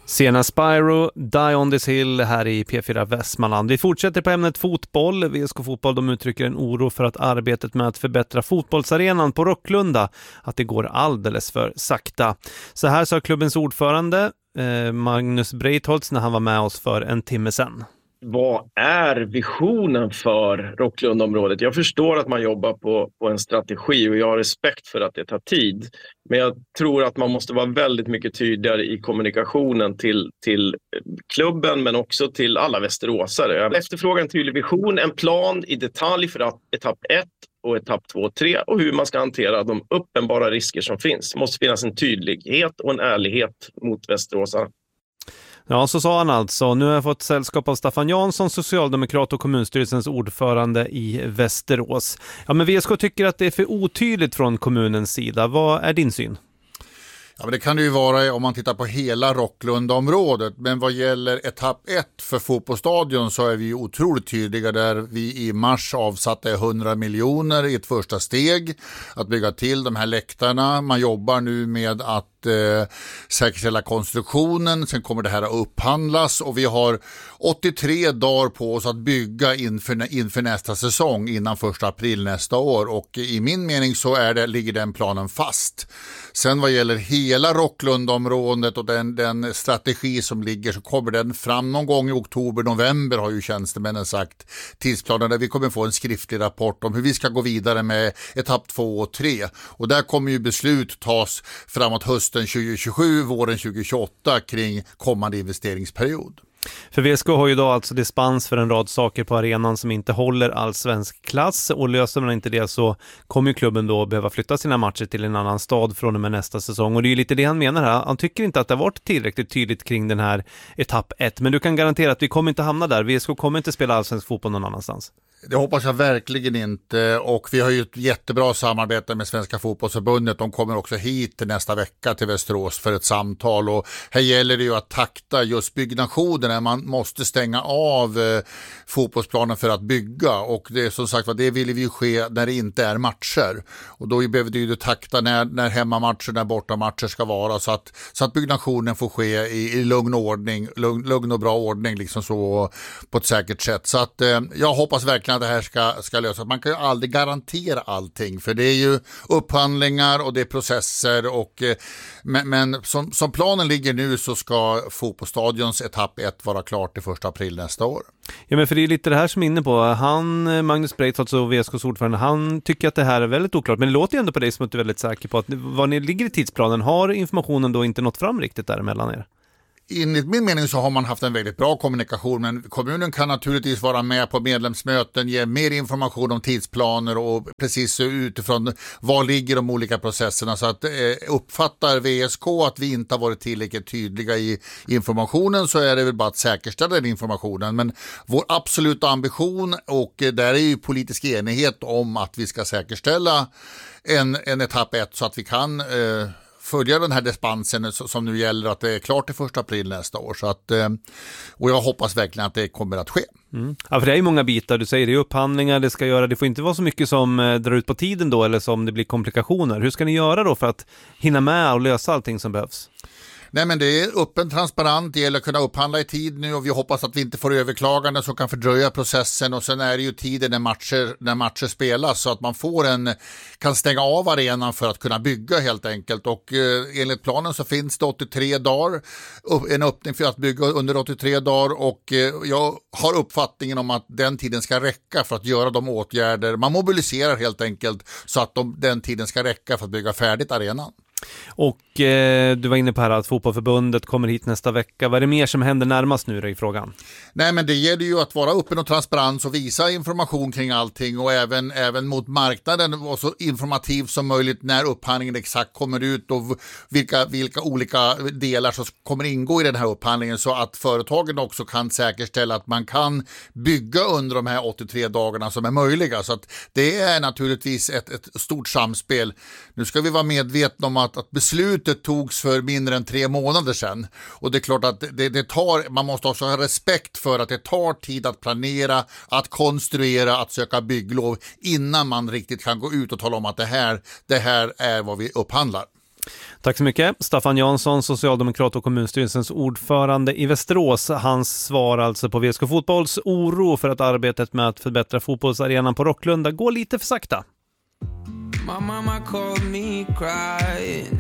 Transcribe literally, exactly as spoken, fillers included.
Sena Spyro, Die on this hill här i P fyra Västmanland. Vi fortsätter på ämnet fotboll. V S K Fotboll de uttrycker en oro för att arbetet med att förbättra fotbollsarenan på Rocklunda, att det går alldeles för sakta. Så här sa klubbens ordförande eh, Magnus Breitholtz när han var med oss för en timme sedan. Vad är visionen för Rocklundområdet? Jag förstår att man jobbar på, på en strategi och jag har respekt för att det tar tid. Men jag tror att man måste vara väldigt mycket tydligare i kommunikationen till, till klubben men också till alla västeråsare. Jag efterfrågar en tydlig vision, en plan i detalj för att etapp ett och etapp två och tre och hur man ska hantera de uppenbara risker som finns. Det måste finnas en tydlighet och en ärlighet mot västeråsare. Ja, så sa han alltså. Nu har jag fått sällskap av Staffan Jansson, socialdemokrat och kommunstyrelsens ordförande i Västerås. Ja, men V S K tycker att det är för otydligt från kommunens sida. Vad är din syn? Ja, men det kan det ju vara om man tittar på hela Rocklundområdet. Men vad gäller etapp ett för fotbollsstadion så är vi otroligt tydliga där vi i mars avsatte hundra miljoner i ett första steg att bygga till de här läktarna. Man jobbar nu med att eh, säkerställa konstruktionen. Sen kommer det här att upphandlas och vi har åttiotre dagar på oss att bygga inför, inför nästa säsong innan första april nästa år. Och i min mening så är det, ligger den planen fast. Sen vad gäller hela Rocklundområdet och den, den strategi som ligger så kommer den fram någon gång i oktober, november har ju tjänstemännen sagt tidsplanen där vi kommer få en skriftlig rapport om hur vi ska gå vidare med etapp två och tre. Och där kommer ju beslut tas framåt hösten tjugo tjugosju, våren tjugo tjugoåtta kring kommande investeringsperiod. För V S K har ju då alltså dispens för en rad saker på arenan som inte håller all svensk klass, och löser man inte det så kommer ju klubben då behöva flytta sina matcher till en annan stad från och med nästa säsong. Och det är ju lite det han menar här. Han tycker inte att det har varit tillräckligt tydligt kring den här etapp ett, men du kan garantera att vi kommer inte hamna där. V S K kommer inte spela allsvensk fotboll någon annanstans. Det hoppas jag verkligen inte, och vi har ju ett jättebra samarbete med Svenska fotbollsförbundet. De kommer också hit nästa vecka till Västerås för ett samtal, och här gäller det ju att takta just byggnationen. Man måste stänga av eh, fotbollsplanen för att bygga, och det är som sagt vad det vill vi ju ske när det inte är matcher, och då behöver det ju takta när, när hemmamatcher, när bortamatcher ska vara, så att, så att byggnationen får ske i, i lugn ordning, lugn, lugn och bra ordning liksom, så på ett säkert sätt. Så att eh, jag hoppas verkligen att det här ska, ska lösas. Man kan ju aldrig garantera allting, för det är ju upphandlingar och det är processer, och, men, men som, som planen ligger nu så ska fotbollsstadions etapp ett vara klart till första april nästa år. Ja, men för det är lite det här som är inne på. Han, Magnus Breitholtz och V S K:s ordförande, han tycker att det här är väldigt oklart, men det låter ju ändå på dig som att du är väldigt säker på att vad ni ligger i tidsplanen. Har informationen då inte nått fram riktigt däremellan er? Enligt min mening så har man haft en väldigt bra kommunikation, men kommunen kan naturligtvis vara med på medlemsmöten, ge mer information om tidsplaner och precis utifrån var ligger de olika processerna. Så att eh, uppfattar V S K att vi inte har varit tillräckligt tydliga i informationen, så är det väl bara att säkerställa den informationen. Men vår absoluta ambition, och där är ju politisk enighet om att vi ska säkerställa en, en etapp ett så att vi kan eh, följa den här dispensen som nu gäller, att det är klart till första april nästa år. Så att, och jag hoppas verkligen att det kommer att ske. Mm. Ja, för det är ju många bitar. Du säger det är upphandlingar, det ska göra. Det får inte vara så mycket som drar ut på tiden då, eller som det blir komplikationer. Hur ska ni göra då för att hinna med och lösa allting som behövs? Nej, men det är öppen, transparent, det gäller att kunna upphandla i tid nu, och vi hoppas att vi inte får överklaganden som kan fördröja processen, och sen är det ju tiden när matcher, när matcher spelas, så att man får en, kan stänga av arenan för att kunna bygga helt enkelt, och eh, enligt planen så finns det åttiotre dagar, en öppning för att bygga under åttiotre dagar, och eh, jag har uppfattningen om att den tiden ska räcka för att göra de åtgärder, man mobiliserar helt enkelt så att de, den tiden ska räcka för att bygga färdigt arenan. Och eh, du var inne på här att fotbollförbundet kommer hit nästa vecka. Vad är det mer som händer närmast nu då i frågan? Nej, men det gäller ju att vara öppen och transparent och visa information kring allting, och även, även mot marknaden vara så informativ som möjligt när upphandlingen exakt kommer ut och vilka, vilka olika delar som kommer ingå i den här upphandlingen, så att företagen också kan säkerställa att man kan bygga under de här åttiotre dagarna som är möjliga. Så att det är naturligtvis ett, ett stort samspel. Nu ska vi vara medvetna om att Att, att beslutet togs för mindre än tre månader sedan, och det är klart att det, det tar, man måste också ha respekt för att det tar tid att planera, att konstruera, att söka bygglov innan man riktigt kan gå ut och tala om att det här, det här är vad vi upphandlar. Tack så mycket. Staffan Jansson, socialdemokrat och kommunstyrelsens ordförande i Västerås. Hans svar alltså på V S K Fotbolls oro för att arbetet med att förbättra fotbollsarenan på Rocklunda går lite för sakta. My mama called me crying.